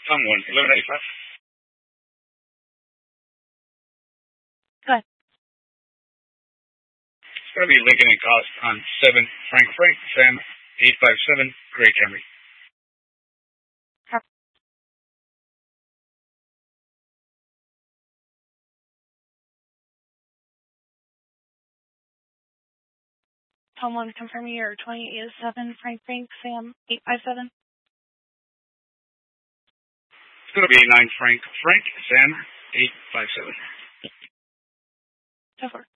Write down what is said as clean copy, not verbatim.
Tom 1, 1185. Go ahead. It's going to be Lincoln and Cost on 7 Frank Sam 857 Gray Camry. Tom 1, confirm your 2807 Frank Sam 857. It's going to be 9 Frank Sam 857. So far.